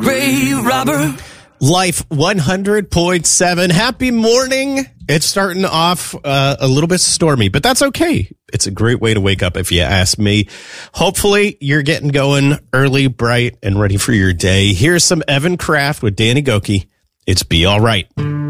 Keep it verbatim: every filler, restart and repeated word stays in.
grave robber. Life one hundred point seven. Happy morning. It's starting off uh, a little bit stormy, but that's okay. It's a great way to wake up if you ask me. Hopefully you're getting going early, bright, and ready for your day. Here's some Evan Kraft with Danny Gokey. It's Be All Right.